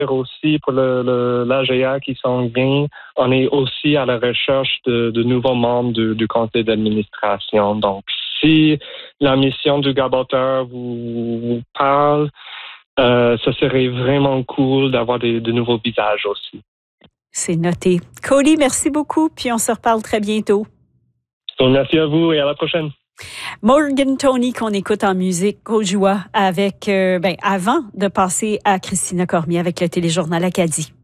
aussi pour l'AGA qui s'en vient, on est aussi à la recherche de nouveaux membres du conseil d'administration. Donc, si la mission du Gaboteur vous parle, ça serait vraiment cool d'avoir de nouveaux visages aussi. C'est noté. Cody, merci beaucoup, puis on se reparle très bientôt. Donc, merci à vous et à la prochaine. Morgan Toney qu'on écoute en musique au joie avec avant de passer à Christina Cormier avec le téléjournal Acadie.